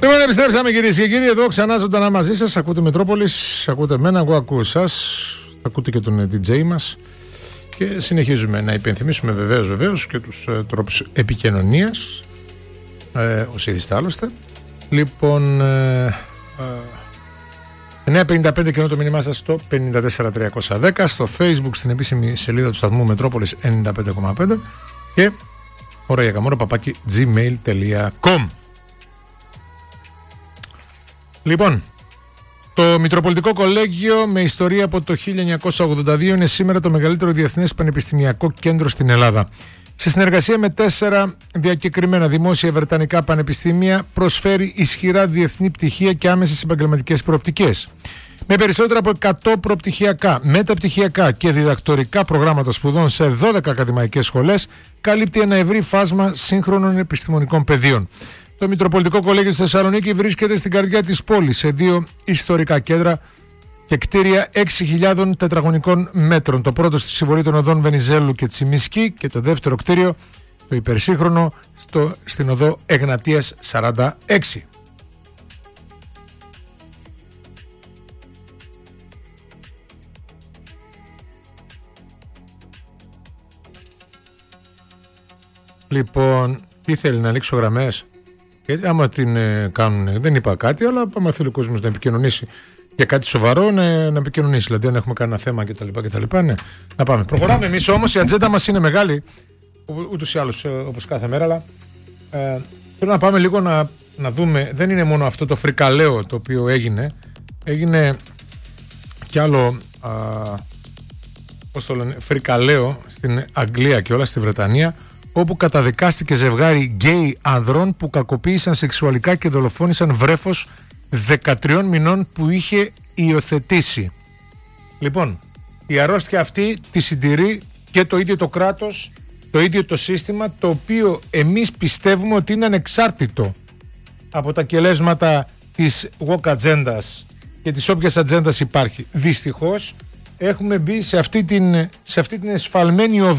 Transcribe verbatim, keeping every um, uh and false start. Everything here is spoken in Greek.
Λοιπόν, επιστρέψαμε κυρίες και κύριοι, εδώ ξανά ζωντανά μαζί σας. Ακούτε Μετρόπολης, ακούτε εμένα, εγώ ακούω εσάς, ακούτε και τον ντι τζέι μας. Και συνεχίζουμε να υπενθυμίσουμε βεβαίως, βεβαίως και τους ε, τρόπους επικοινωνίας, ε, ως είδηστε άλλωστε. Λοιπόν, ε, ε, εννιά πενήντα πέντε και ενώ το μήνυμά σας στο πενήντα τέσσερα τριακόσια δέκα, στο Facebook στην επίσημη σελίδα του σταθμού Μετρόπολης ενενήντα πέντε κόμμα πέντε και ώρα για καμόρα παπάκι gmail τελεία com. Λοιπόν, το Μητροπολιτικό Κολέγιο με ιστορία από το χίλια εννιακόσια ογδόντα δύο είναι σήμερα το μεγαλύτερο διεθνές πανεπιστημιακό κέντρο στην Ελλάδα. Σε συνεργασία με τέσσερα διακεκριμένα δημόσια βρετανικά πανεπιστήμια προσφέρει ισχυρά διεθνή πτυχία και άμεσες επαγγελματικές προοπτικές. Με περισσότερα από εκατό προπτυχιακά, μεταπτυχιακά και διδακτορικά προγράμματα σπουδών σε δώδεκα ακαδημαϊκές σχολές, καλύπτει ένα ευρύ φάσμα σύγχρονων επιστημονικών πεδίων. Το Μητροπολιτικό Κολέγιο στη Θεσσαλονίκη βρίσκεται στην καρδιά της πόλης, σε δύο ιστορικά κέντρα και κτίρια έξι χιλιάδων τετραγωνικών μέτρων. Το πρώτο στη συμβολή των οδών Βενιζέλου και Τσιμισκή και το δεύτερο κτίριο, το υπερσύγχρονο, στο, στην οδό Εγνατίας σαράντα έξι. Λοιπόν, τι θέλει, να ανοίξω γραμμές? Γιατί άμα την ε, κάνουν, δεν είπα κάτι, αλλά άμα θέλει ο κόσμος να επικοινωνήσει για κάτι σοβαρό, να, να επικοινωνήσει. Δηλαδή, αν έχουμε κανένα θέμα κτλ. κτλ ναι, να πάμε. Προχωράμε εμείς όμως, η ατζέντα μας είναι μεγάλη, ούτως ή άλλως όπως κάθε μέρα, αλλά ε, θέλω να πάμε λίγο να, να δούμε. Δεν είναι μόνο αυτό το φρικαλαίο το οποίο έγινε, έγινε κι άλλο α, πώς το λένε, φρικαλαίο στην Αγγλία και όλα στη Βρετανία, όπου καταδικάστηκε ζευγάρι γκέι ανδρών που κακοποίησαν σεξουαλικά και δολοφόνησαν βρέφος δεκατριών μηνών που είχε υιοθετήσει. Λοιπόν, η αρρώστια αυτή τη συντηρεί και το ίδιο το κράτος, το ίδιο το σύστημα, το οποίο εμείς πιστεύουμε ότι είναι ανεξάρτητο από τα κελέσματα της woke ατζέντας και της όποιας ατζέντας υπάρχει. Δυστυχώς έχουμε μπει σε αυτή την, σε αυτή την εσφαλμένη οδό